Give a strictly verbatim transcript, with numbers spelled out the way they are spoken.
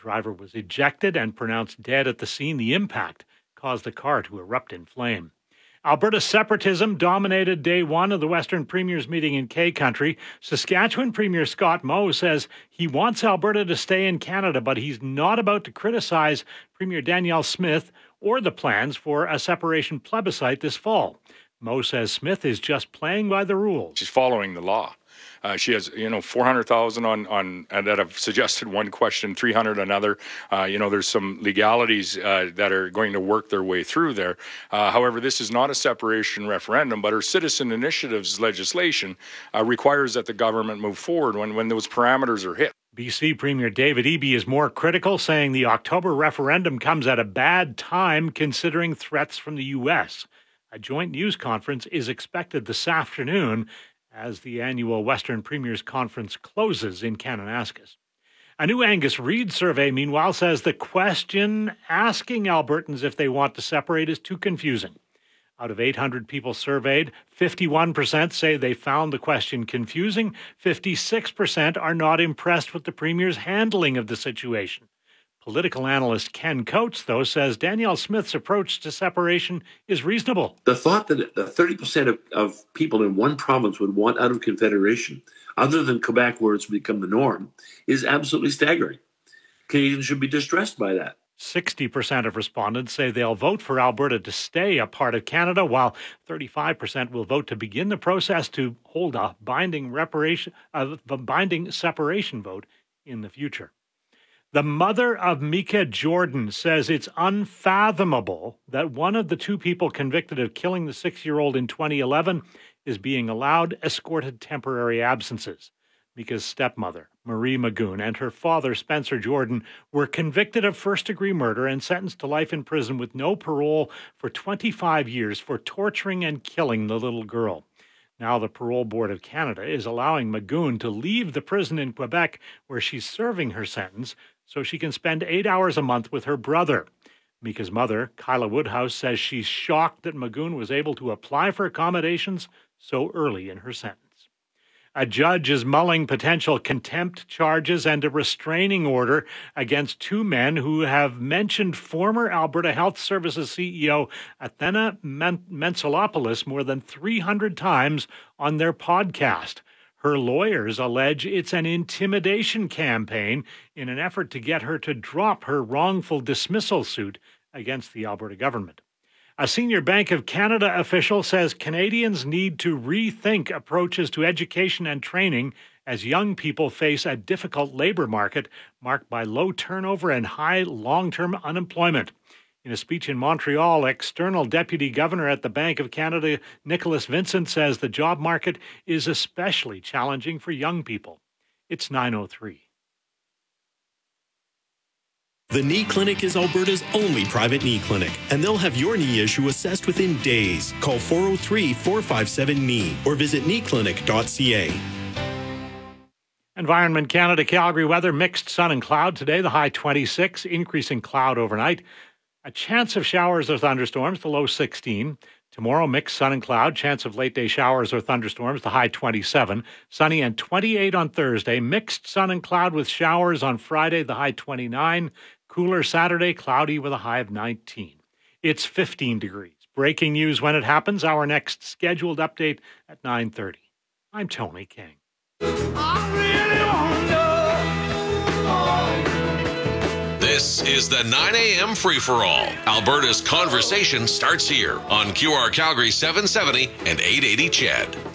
driver was ejected and pronounced dead at the scene. The impact caused the car to erupt in flame. Alberta separatism dominated day one of the Western Premiers meeting in K-Country. Saskatchewan Premier Scott Moe says he wants Alberta to stay in Canada, but he's not about to criticize Premier Danielle Smith or the plans for a separation plebiscite this fall. Moe says Smith is just playing by the rules. She's following the law. Uh, she has, you know, four hundred thousand on, on uh, that have suggested one question, three hundred another. Uh, you know, there's some legalities uh, that are going to work their way through there. Uh, however, this is not a separation referendum, but her citizen initiatives legislation uh, requires that the government move forward when, when those parameters are hit. B C Premier David Eby is more critical, saying the October referendum comes at a bad time considering threats from the U S. A joint news conference is expected this afternoon as the annual Western Premiers Conference closes in Kananaskis. A new Angus Reid survey, meanwhile, says the question asking Albertans if they want to separate is too confusing. Out of eight hundred people surveyed, fifty-one percent say they found the question confusing. fifty-six percent are not impressed with the Premier's handling of the situation. Political analyst Ken Coates, though, says Danielle Smith's approach to separation is reasonable. The thought that thirty percent of, of people in one province would want out of Confederation, other than Quebec where it's become the norm, is absolutely staggering. Canadians should be distressed by that. sixty percent of respondents say they'll vote for Alberta to stay a part of Canada, while thirty-five percent will vote to begin the process to hold a binding reparation, a binding separation vote in the future. The mother of Mika Jordan says it's unfathomable that one of the two people convicted of killing the six-year-old in twenty eleven is being allowed escorted temporary absences. Mika's stepmother, Marie Magoon, and her father, Spencer Jordan, were convicted of first-degree murder and sentenced to life in prison with no parole for twenty-five years for torturing and killing the little girl. Now the Parole Board of Canada is allowing Magoon to leave the prison in Quebec where she's serving her sentence so she can spend eight hours a month with her brother. Mika's mother, Kyla Woodhouse, says she's shocked that Magoon was able to apply for accommodations so early in her sentence. A judge is mulling potential contempt charges and a restraining order against two men who have mentioned former Alberta Health Services C E O Athena Mentzelopoulos more than three hundred times on their podcast. Her lawyers allege it's an intimidation campaign in an effort to get her to drop her wrongful dismissal suit against the Alberta government. A senior Bank of Canada official says Canadians need to rethink approaches to education and training as young people face a difficult labor market marked by low turnover and high long-term unemployment. In a speech in Montreal, external deputy governor at the Bank of Canada, Nicholas Vincent, says the job market is especially challenging for young people. It's nine oh three. The Knee Clinic is Alberta's only private knee clinic, and they'll have your knee issue assessed within days. Call four oh three, four five seven, K N E E or visit knee clinic dot c a. Environment Canada Calgary weather, mixed sun and cloud today, the high twenty-six, increasing cloud overnight. A chance of showers or thunderstorms, the low sixteen. Tomorrow, mixed sun and cloud, chance of late-day showers or thunderstorms, the high twenty-seven. Sunny and twenty-eight on Thursday. Mixed sun and cloud with showers on Friday, the high twenty-nine. Cooler Saturday, cloudy with a high of nineteen. It's fifteen degrees. Breaking news when it happens. Our next scheduled update at nine thirty. I'm Tony King. I really want to know. This is the nine a.m. free-for-all. Alberta's conversation starts here on Q R Calgary seven seventy and eight eighty C H E D.